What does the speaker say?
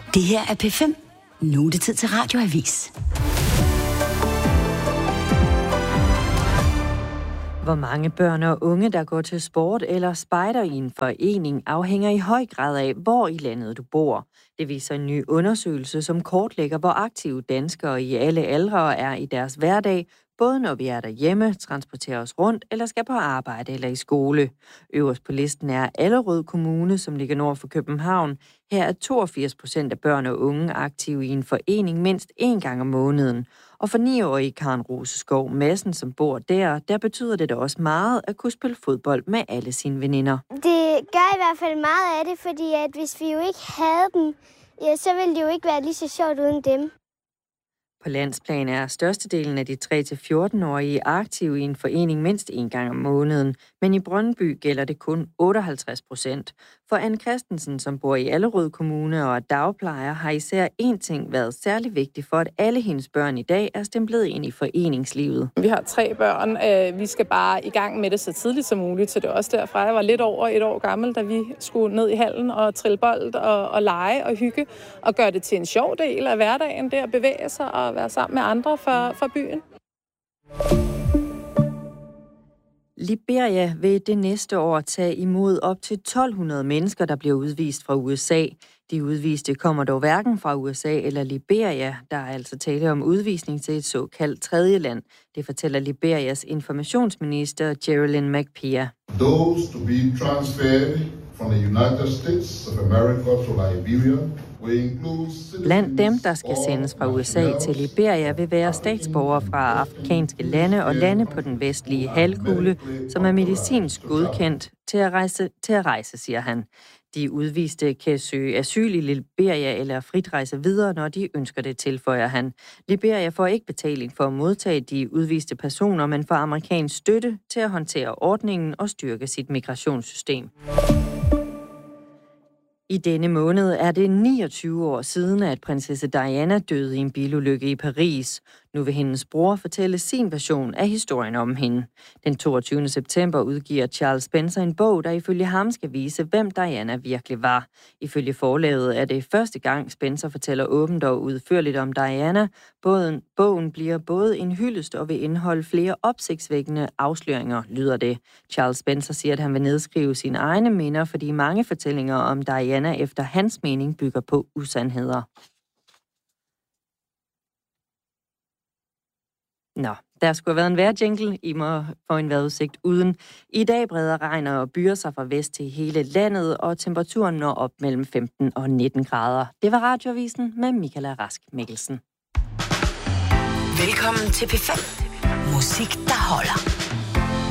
Det her er P5. Nu er det tid til Radioavis. Hvor mange børn og unge, der går til sport eller spejder i en forening, afhænger i høj grad af, hvor i landet du bor. Det viser en ny undersøgelse, som kortlægger, hvor aktive danskere i alle aldre er i deres hverdag, både når vi er derhjemme, transporterer os rundt eller skal på arbejde eller i skole. Øverst på listen er Allerød Kommune, som ligger nord for København. Her er 82% af børn og unge aktive i en forening mindst én gang om måneden. Og for 9-årige Karen Roseskov Madsen, som bor der betyder det da også meget at kunne spille fodbold med alle sine veninder. Det gør i hvert fald meget af det, fordi at hvis vi jo ikke havde dem, ja, så ville det jo ikke være lige så sjovt uden dem. På landsplan er størstedelen af de 3-14-årige aktive i en forening mindst én gang om måneden, men i Brøndby gælder det kun 58%. For Anne Christensen, som bor i Allerød Kommune og er dagplejer, har især én ting været særlig vigtig for, at alle hendes børn i dag er stemplet ind i foreningslivet. Vi har 3 børn. Vi skal bare i gang med det så tidligt som muligt, så det er også derfra. Jeg var lidt over 1 år gammel, da vi skulle ned i hallen og trille bold og lege og hygge og gøre det til en sjov del af hverdagen, det at bevæge sig og være sammen med andre fra byen. Liberia vil det næste år tage imod op til 1200 mennesker, der bliver udvist fra USA. De udviste kommer dog hverken fra USA eller Liberia. Der er altså tale om udvisning til et såkaldt tredje land. Det fortæller Liberias informationsminister Geraldine McPhee. Those to be transferred from the United States of America to Liberia. Blandt dem, der skal sendes fra USA til Liberia, vil være statsborgere fra afrikanske lande og lande på den vestlige halvkugle, som er medicinsk godkendt til at rejse, siger han. De udviste kan søge asyl i Liberia eller frit rejse videre, når de ønsker det, tilføjer han. Liberia får ikke betaling for at modtage de udviste personer, men får amerikansk støtte til at håndtere ordningen og styrke sit migrationssystem. I denne måned er det 29 år siden, at prinsesse Diana døde i en bilulykke i Paris. Nu vil hendes bror fortælle sin version af historien om hende. Den 22. september udgiver Charles Spencer en bog, der ifølge ham skal vise, hvem Diana virkelig var. Ifølge forlaget er det første gang, Spencer fortæller åbent og udførligt om Diana. Bogen bliver både en hyldest og vil indeholde flere opsigtsvækkende afsløringer, lyder det. Charles Spencer siger, at han vil nedskrive sine egne minder, fordi mange fortællinger om Diana efter hans mening bygger på usandheder. Nå, der skulle have været en vejrjingle. I må få en vejrudsigt uden. I dag breder regn og byer sig fra vest til hele landet, og temperaturen når op mellem 15 og 19 grader. Det var Radioavisen med Michaela Rask Mikkelsen. Velkommen til P5. Musik, der holder.